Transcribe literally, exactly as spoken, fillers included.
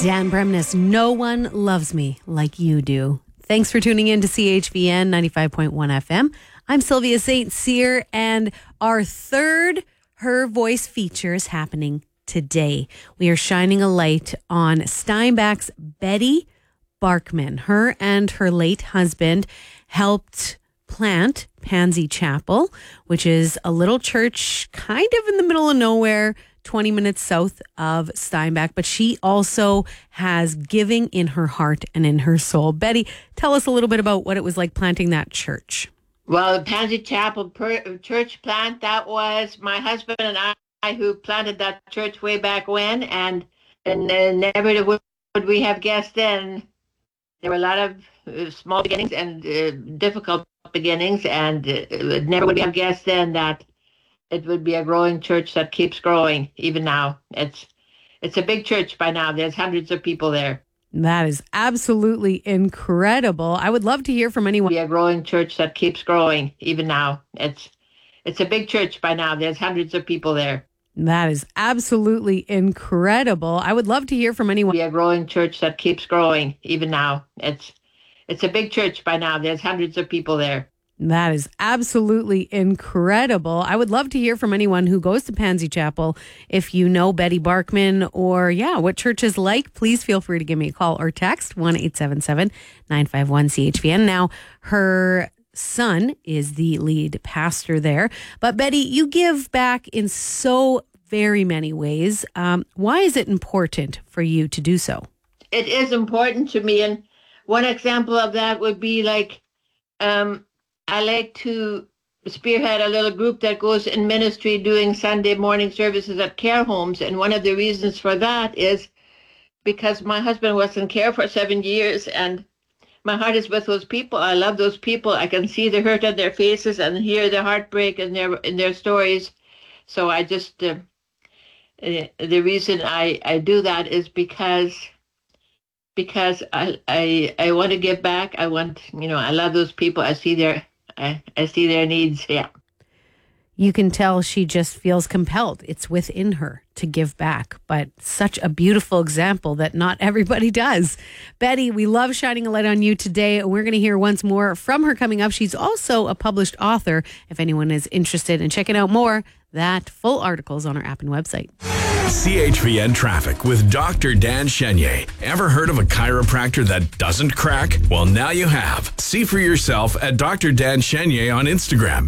Dan Bremnes, no one loves me like you do. Thanks for tuning in to C H V N ninety-five point one F M. I'm Sylvia Saint Cyr, and our third Her Voice feature is happening today. We are shining a light on Steinbach's Betty Barkman. Her and her late husband helped plant Pansy Chapel, which is a little church kind of in the middle of nowhere, twenty minutes south of Steinbach, but she also has giving in her heart and in her soul. Betty, tell us a little bit about what it was like planting that church. Well, the Pansy Chapel per- church plant, that was my husband and I who planted that church way back when, and and uh, never would we have guessed then. There were a lot of uh, small beginnings and uh, difficult beginnings, and uh, never would we have guessed then that it would be a growing church that keeps growing even now. It's it's a big church by now. There's hundreds of people there. That is absolutely incredible. I would love to hear from anyone. Be a growing church that keeps growing even now. It's it's a big church by now. There's hundreds of people there. That is absolutely incredible. I would love to hear from anyone. Be a growing church that keeps growing even now. It's it's a big church by now. There's hundreds of people there. That is absolutely incredible. I would love to hear from anyone who goes to Pansy Chapel. If you know Betty Barkman or, yeah, what church is like, please feel free to give me a call or text one eight seven seven, nine five one, C H V N. Now, her son is the lead pastor there. But Betty, you give back in so very many ways. Um, why is it important for you to do so? It is important to me. And one example of that would be like, um, I like to spearhead a little group that goes in ministry doing Sunday morning services at care homes. And one of the reasons for that is because my husband was in care for seven years and my heart is with those people. I love those people. I can see the hurt on their faces and hear the heartbreak in their in their stories. So I just, uh, uh, the reason I, I do that is because because I, I I want to give back. I want, you know, I love those people. I see their I, I see their needs. Yeah. You can tell she just feels compelled. It's within her to give back, but such a beautiful example that not everybody does. Betty, we love shining a light on you today. We're going to hear once more from her coming up. She's also a published author. If anyone is interested in checking out more, that full article's on our app and website. C H V N Traffic with Doctor Dan Chenier. Ever heard of a chiropractor that doesn't crack? Well, now you have. See for yourself at Doctor Dan Chenier on Instagram